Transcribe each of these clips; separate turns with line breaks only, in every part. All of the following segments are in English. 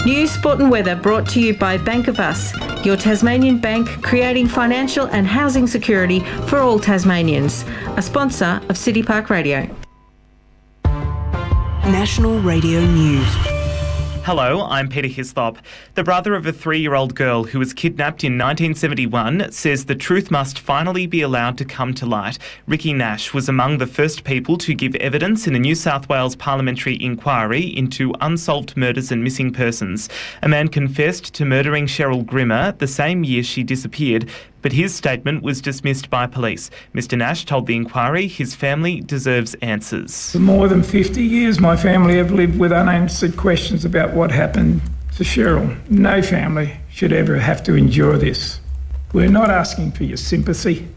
News, sport and weather brought to you by Bank of Us, your Tasmanian bank creating financial and housing security for all Tasmanians. A sponsor of City Park Radio.
National Radio News.
Hello, I'm Peter Hislop. The brother of a 3-year-old girl who was kidnapped in 1971 says the truth must finally be allowed to come to light. Ricky Nash was among the first people to give evidence in a New South Wales parliamentary inquiry into unsolved murders and missing persons. A man confessed to murdering Cheryl Grimmer the same year she disappeared, but his statement was dismissed by police. Mr Nash told the inquiry his family deserves answers.
For more than 50 years, my family have lived with unanswered questions about what happened to Cheryl. No family should ever have to endure this. We're not asking for your sympathy.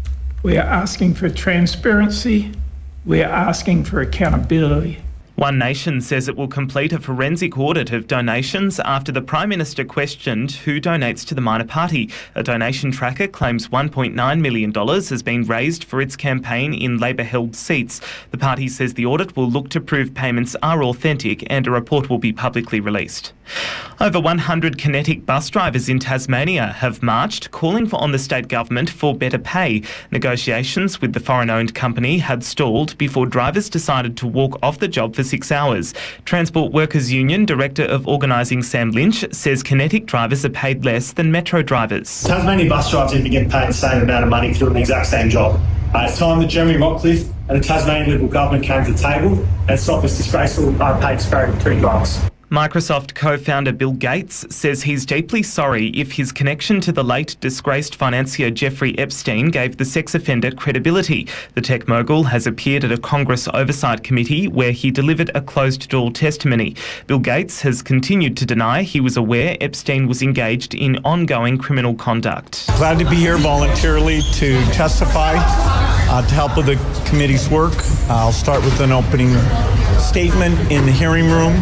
We are asking for transparency. We are asking for accountability.
One Nation says it will complete a forensic audit of donations after the Prime Minister questioned who donates to the minor party. A donation tracker claims $1.9 million has been raised for its campaign in Labor-held seats. The party says the audit will look to prove payments are authentic and a report will be publicly released. Over 100 Kinetic bus drivers in Tasmania have marched, calling on the state government for better pay. Negotiations with the foreign-owned company had stalled before drivers decided to walk off the job for 6 hours. Transport Workers Union Director of Organising Sam Lynch says Kinetic drivers are paid less than Metro drivers.
Tasmanian bus drivers need to get paid the same amount of money for doing the exact same job. It's time that Jeremy Rockcliffe and the Tasmanian Liberal Government came to the table and stopped this disgraceful unpaid disparity between drivers.
Microsoft co-founder Bill Gates says he's deeply sorry if his connection to the late disgraced financier Jeffrey Epstein gave the sex offender credibility. The tech mogul has appeared at a Congress Oversight Committee where he delivered a closed-door testimony. Bill Gates has continued to deny he was aware Epstein was engaged in ongoing criminal conduct.
Glad to be here voluntarily to testify, to help with the committee's work. I'll start with an opening statement in the hearing room.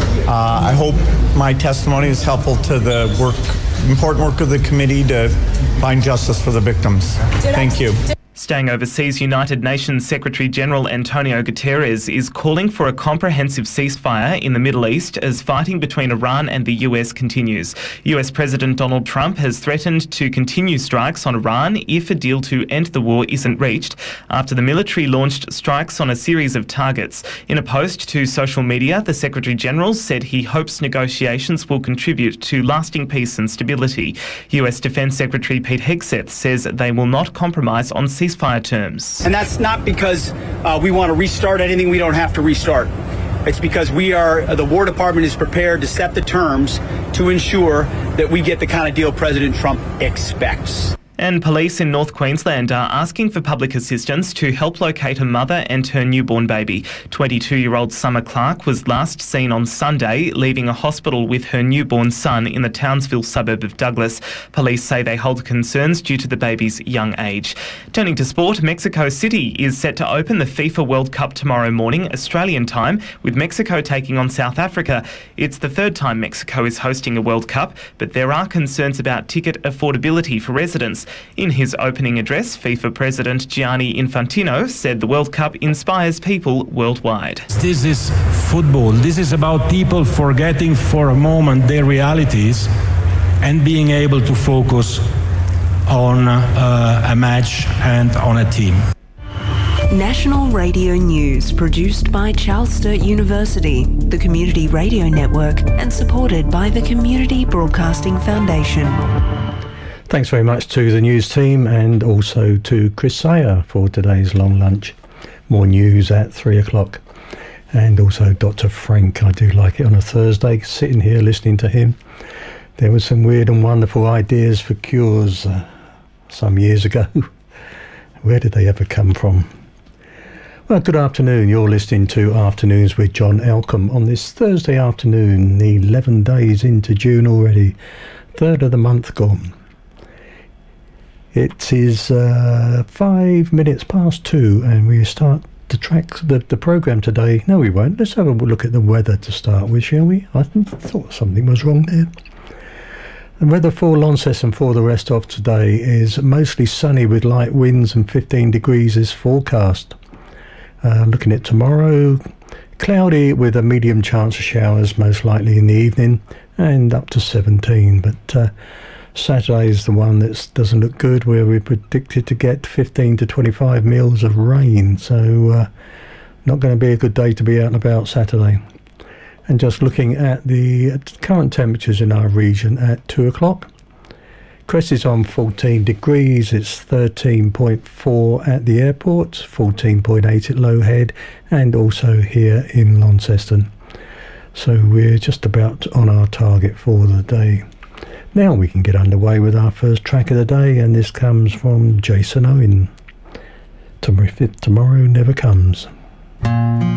I hope my testimony is helpful to the important work of the committee to find justice for the victims. Thank you.
Staying overseas, United Nations Secretary-General Antonio Guterres is calling for a comprehensive ceasefire in the Middle East as fighting between Iran and the US continues. US President Donald Trump has threatened to continue strikes on Iran if a deal to end the war isn't reached after the military launched strikes on a series of targets. In a post to social media, the Secretary-General said he hopes negotiations will contribute to lasting peace and stability. US Defence Secretary Pete Hegseth says they will not compromise on ceasefire terms.
And that's not because we want to restart anything we don't have to restart. It's because the War Department is prepared to set the terms to ensure that we get the kind of deal President Trump expects.
And police in North Queensland are asking for public assistance to help locate a mother and her newborn baby. 22-year-old Summer Clark was last seen on Sunday leaving a hospital with her newborn son in the Townsville suburb of Douglas. Police say they hold concerns due to the baby's young age. Turning to sport, Mexico City is set to open the FIFA World Cup tomorrow morning, Australian time, with Mexico taking on South Africa. It's the third time Mexico is hosting a World Cup, but there are concerns about ticket affordability for residents. In his opening address, FIFA President Gianni Infantino said the World Cup inspires people worldwide.
This is football. This is about people forgetting for a moment their realities and being able to focus on a match and on a team.
National Radio News, produced by Charles Sturt University, the Community Radio Network, and supported by the Community Broadcasting Foundation.
Thanks very much to the news team and also to Chris Sayer for today's long lunch. More news at 3 o'clock. And also Dr. Frank. I do like it on a Thursday, sitting here listening to him. There were some weird and wonderful ideas for cures some years ago. Where did they ever come from? Well, good afternoon. You're listening to Afternoons with John Elcombe on this Thursday afternoon, 11 days into June already. Third of the month gone. It is 5 minutes past 2 and we start to track the programme today. No, we won't. Let's have a look at the weather to start with, shall we? I thought something was wrong there. The weather for Launceston for the rest of today is mostly sunny with light winds and 15 degrees is forecast. Looking at tomorrow, Cloudy with a medium chance of showers, most likely in the evening, and up to 17. But Saturday is the one that doesn't look good, where we're predicted to get 15 to 25 mils of rain. So not going to be a good day to be out and about Saturday. And just looking at the current temperatures in our region at 2 o'clock. Crest is on 14 degrees, it's 13.4 at the airport, 14.8 at Lowhead, and also here in Launceston. So we're just about on our target for the day. Now we can get underway with our first track of the day, and this comes from Jason Owen. Tomorrow Never Comes.